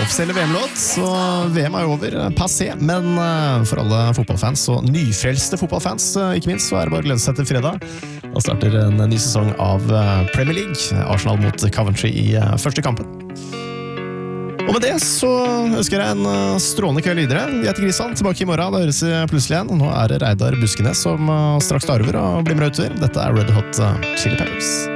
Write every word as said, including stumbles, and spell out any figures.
offisielle V M-låt, så V M er jo over, passé, men for alle fotballfans og nyfrelste fotballfans, ikke minst, så er det bare å glede seg til fredag. Da starter en ny sesong av Premier League, Arsenal mot Coventry i første kampen. Og med det så ønsker jeg en strålende kveld videre. Jeg heter Kristian, tilbake i morgen, da høres vi plutselig igjen. Nå er det Reidar Buskenes som straks tar over og blir med utover. Dette er Red Hot Chili Peppers.